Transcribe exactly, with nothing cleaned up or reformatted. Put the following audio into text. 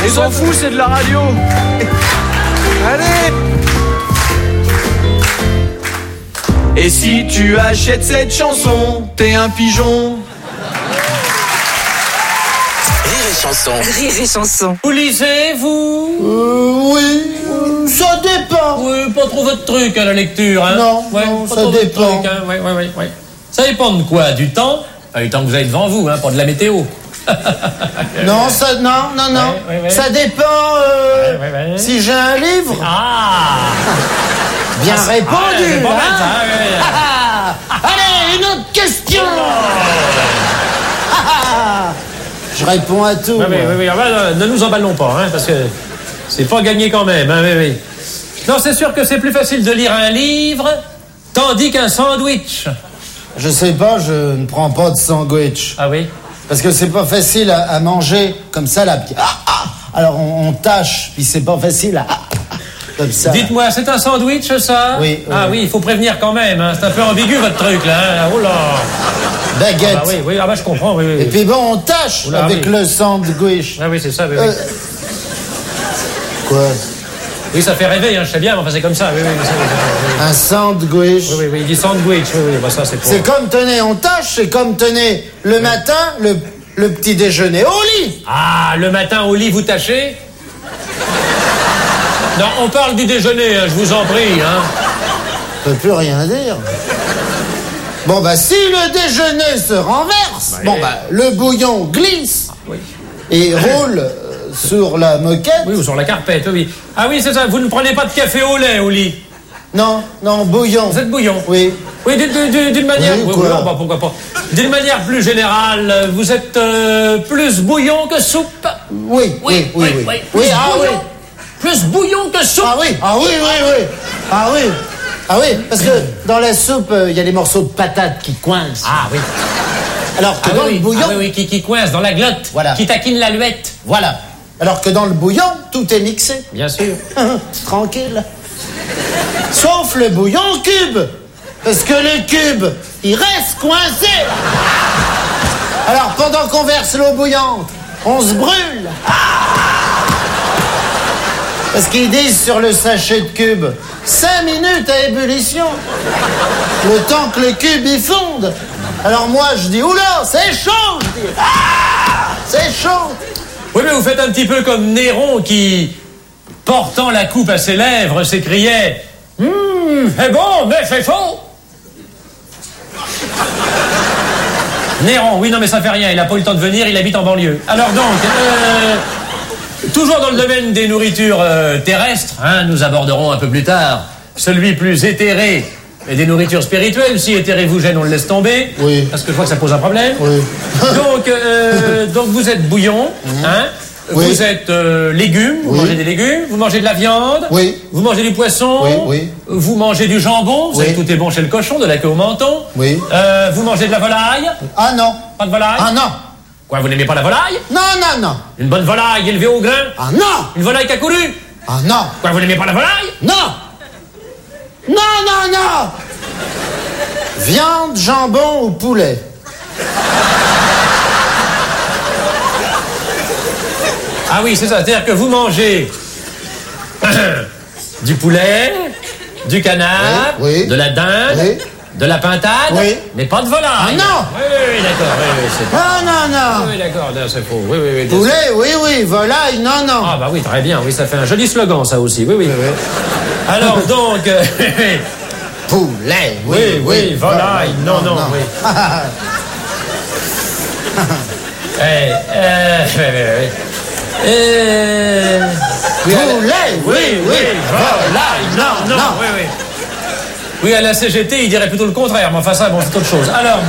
s'en fout, c'est de la radio. Allez. Et si tu achètes cette chanson, t'es un pigeon. Rire et chanson. Rire et chanson. Vous lisez, vous? Euh, oui, euh, ça dépend. Oui, pas trop votre truc à la lecture, hein? Non, ouais, non, pas ça trop votre dépend. truc, hein? Ouais, ouais, ouais, ouais. Ça dépend de quoi? Du temps? Enfin, du temps que vous avez devant vous, hein, pas de la météo. Non, ça, non, non, non. Ouais, ouais, ouais. Ça dépend euh, Ouais, ouais, ouais. si j'ai un livre. Ah! Bien Ah, répondu, c'est pas mal, hein. ça, ouais. Ah, ah. Allez, une autre question. Ah, ah. Je réponds à tout. Oui, oui, moi. oui, oui. Ah, bah, ne nous emballons pas, hein, parce que c'est pas gagné quand même, hein, oui, oui. Non, c'est sûr que c'est plus facile de lire un livre tandis qu'un sandwich. Je sais pas, je ne prends pas de sandwich. Ah oui? Parce que c'est pas facile à, à manger comme ça, là. Ah, ah. Alors on, on tâche, puis c'est pas facile à... Ah, ah, comme ça. Dites-moi, c'est un sandwich, ça? Oui, oui. Ah oui, il faut prévenir quand même, hein. C'est un peu ambigu, votre truc, là. Hein. Oh là! Baguette. Ah bah oui, oui, ah bah je comprends, oui, oui. Et puis bon, on tâche Oula, avec oui. le sandwich. Ah oui, c'est ça, oui, oui. Euh, Quoi? Oui, ça fait rêver, hein, je sais bien, mais enfin c'est comme ça, oui, oui, oui, oui, oui. Un sandwich. Oui, oui, oui, il dit sandwich, oui, oui, bah ça c'est pour... C'est comme tenez, on tâche, c'est comme tenez le matin, le, le petit déjeuner au lit. Ah, le matin au lit, vous tâchez? Non, on parle du déjeuner, hein, je vous en prie, hein. On peut plus rien dire. Bon, bah, si le déjeuner se renverse, Bah, bon, et- bah, le bouillon glisse Oui. et roule euh, sur la moquette. Oui, ou sur la carpette, oui. Ah oui, c'est ça, vous ne prenez pas de café au lait au lit. Non, non, bouillon. Vous êtes bouillon. Oui. Oui, d'une- d'une d'une manière... Oui, oui, quoi. oui, non, bah, pourquoi pas. D'une manière plus générale, vous êtes euh, plus bouillon que soupe? Oui, oui, oui, oui. oui. Oui, Plus ah oui. bouillon. Plus bouillon que soupe? Ah oui, ah oui, oui, oui. Ah oui. Ah oui, parce que dans la soupe, il y a les morceaux de patates qui coincent. Ah oui. Alors que Ah dans oui, le bouillon, ah oui, oui, qui, qui coince dans la glotte. Voilà. Qui taquine l'aluette. voilà. Alors que dans le bouillon, tout est mixé. Bien sûr. Tranquille. Sauf le bouillon cube. Parce que le cube, il reste coincé. Alors pendant qu'on verse l'eau bouillante, on se brûle. Parce qu'ils disent sur le sachet de cube, cinq minutes à ébullition. Le temps que le cube y fonde. Alors moi je dis, oula, c'est chaud. Je dis, ah, c'est chaud. Oui, mais vous faites un petit peu comme Néron qui, portant la coupe à ses lèvres, s'écriait « Hum, c'est bon, mais c'est chaud !» Néron, oui, non, mais ça fait rien, il n'a pas eu le temps de venir, il habite en banlieue. Alors donc, euh, toujours dans le domaine des nourritures euh, terrestres, hein, nous aborderons un peu plus tard celui plus éthéré et des nourritures spirituelles. Si éthéré vous gêne, on le laisse tomber. Oui. Parce que je vois que ça pose un problème. Oui. Donc, euh, donc vous êtes bouillon, hein. Oui. Vous êtes euh, légumes, vous Oui. mangez des légumes, vous mangez de la viande, Oui. vous mangez du poisson, Oui, oui. vous mangez du jambon, vous Oui. savez que tout est bon chez le cochon, de la queue au menton. Oui. Euh, vous mangez de la volaille, Ah non. pas de volaille. Ah non. Quoi, vous n'aimez pas la volaille? Non, non, non. Une bonne volaille élevée au grain, Ah non. une volaille qui a couru. Ah non. Quoi, vous n'aimez pas la volaille? Non. Non, non, non. Viande, jambon ou poulet? Ah oui, c'est ça, c'est-à-dire que vous mangez du poulet, du canard, Oui, oui. de la dinde, Oui. de la pintade, Oui. mais pas de volaille. Ah non. Oui, oui, oui, d'accord, oui, oui, c'est pas... Ah non, non. Oui, d'accord, non, c'est faux. Oui, oui, oui. bien sûr. Poulet, oui, oui. Volaille, non, non. Ah bah oui, très bien, oui, ça fait un joli slogan, ça aussi, oui, oui. Alors donc... euh, Poulet, oui, oui, volaille, non, non, oui. Eh, euh, oui, oui, oui. Euh, oui, à la- Poulet, oui, oui. volaille, non, non, non. oui, oui. Oui, à la C G T, il dirait plutôt le contraire, mais enfin ça, bon, c'est autre chose. Alors...